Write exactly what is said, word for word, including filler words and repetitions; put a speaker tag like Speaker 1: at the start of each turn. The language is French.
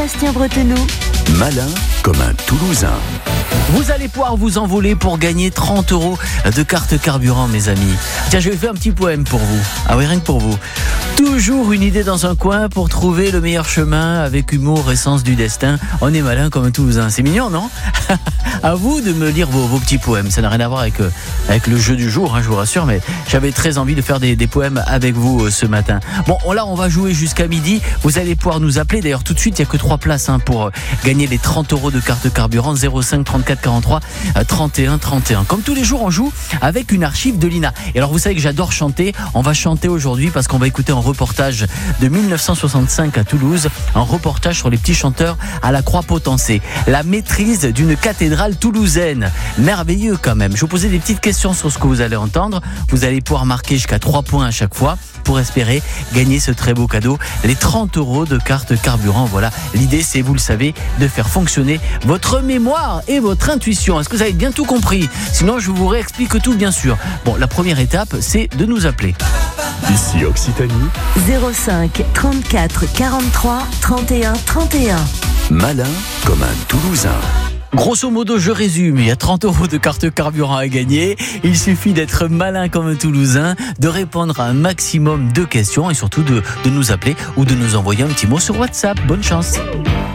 Speaker 1: Sébastien Bretenoux.
Speaker 2: Malin comme un Toulousain.
Speaker 3: Vous allez pouvoir vous envoler pour gagner trente euros de carte carburant, mes amis. Tiens, je vais faire un petit poème pour vous. Ah oui, rien que pour vous. Toujours une idée dans un coin pour trouver le meilleur chemin avec humour et sens du destin. On est malin comme un Toulousain. C'est mignon, non? À vous de me lire vos, vos petits poèmes. Ça n'a rien à voir avec, euh, avec le jeu du jour, hein, je vous rassure, mais j'avais très envie de faire des, des poèmes avec vous euh, ce matin. Bon, là, on va jouer jusqu'à midi. Vous allez pouvoir nous appeler. D'ailleurs, tout de suite, il n'y a que trois places hein, pour euh, gagner les trente euros de carte carburant. zéro cinq trente-quatre quarante-trois trente et un trente et un. Comme tous les jours, on joue avec une archive de l'I N A. Et alors, vous savez que j'adore chanter. On va chanter aujourd'hui parce qu'on va écouter un reportage de dix-neuf cent soixante-cinq à Toulouse. Un reportage sur les petits chanteurs à la Croix-Potentcé. La maîtrise d'une cathédrale toulousaine. Merveilleux quand même. Je vous posais des petites questions sur ce que vous allez entendre. Vous allez pouvoir marquer jusqu'à trois points à chaque fois pour espérer gagner ce très beau cadeau, les trente euros de carte carburant. Voilà, l'idée c'est, vous le savez, de faire fonctionner votre mémoire et votre intuition. Est-ce que vous avez bien tout compris? Sinon, je vous réexplique tout, bien sûr. Bon, la première étape, c'est de nous appeler.
Speaker 2: Ici Occitanie.
Speaker 1: zéro cinq trente-quatre quarante-trois trente et un trente et un.
Speaker 2: Malin comme un Toulousain.
Speaker 3: Grosso modo, je résume, il y a trente euros de carte carburant à gagner. Il suffit d'être malin comme un Toulousain, de répondre à un maximum de questions et surtout de, de nous appeler ou de nous envoyer un petit mot sur WhatsApp. Bonne chance.